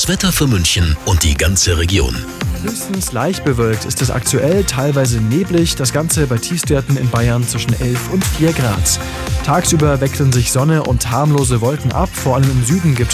Das Wetter für München und die ganze Region. Höchstens leicht bewölkt ist es aktuell, teilweise neblig, das Ganze bei Tiefstwerten in Bayern zwischen 11 und 4 Grad. Tagsüber wechseln sich Sonne und harmlose Wolken ab, vor allem im Süden gibt